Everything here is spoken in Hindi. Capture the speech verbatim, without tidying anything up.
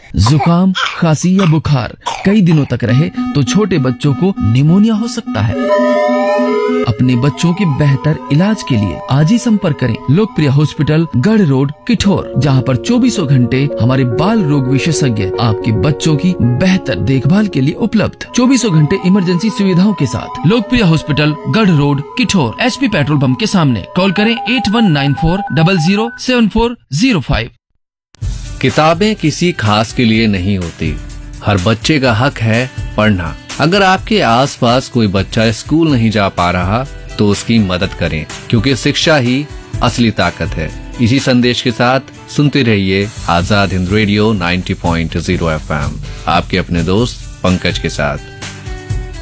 जुकाम, खांसी या बुखार कई दिनों तक रहे तो छोटे बच्चों को निमोनिया हो सकता है। अपने बच्चों के बेहतर इलाज के लिए आज ही संपर्क करें लोकप्रिय हॉस्पिटल, गढ़ रोड, किठौर, जहां पर चौबीसों घंटे हमारे बाल रोग विशेषज्ञ आपके बच्चों की बेहतर देखभाल के लिए उपलब्ध। चौबीसों घंटे इमरजेंसी सुविधाओं के साथ लोकप्रिय हॉस्पिटल, गढ़ road, Kithore, HP petrol pump के सामने। कॉल करें eight one nine four double zero seven four zero five. किताबें किसी खास के लिए नहीं होती, हर बच्चे का हक है पढ़ना। अगर आपके आसपास कोई बच्चा स्कूल नहीं जा पा रहा तो उसकी मदद करें, क्योंकि शिक्षा ही असली ताकत है। इसी संदेश के साथ सुनते रहिए Azad Hind radio ninety point zero F M, आपके अपने दोस्त पंकज के साथ।